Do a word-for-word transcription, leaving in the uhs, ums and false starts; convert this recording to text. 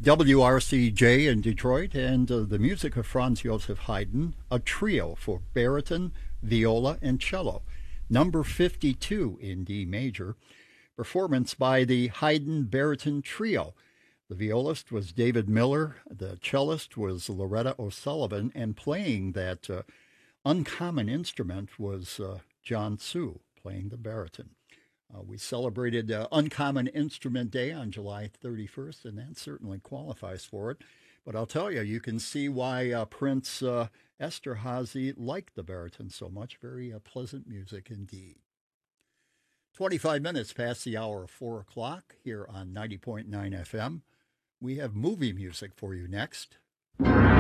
W R C J in Detroit, and uh, the music of Franz Joseph Haydn, a trio for baritone, viola, and cello. Number fifty-two in D major, performance by the Haydn Baritone Trio. The violist was David Miller, the cellist was Loretta O'Sullivan, and playing that uh, uncommon instrument was uh, John Sue, playing the baritone. Uh, we celebrated uh, Uncommon Instrument Day on July thirty-first, and that certainly qualifies for it. But I'll tell you, you can see why uh, Prince uh, Esterhazy liked the baritone so much. Very uh, pleasant music indeed. twenty-five minutes past the hour of four o'clock here on ninety point nine F M. We have movie music for you next.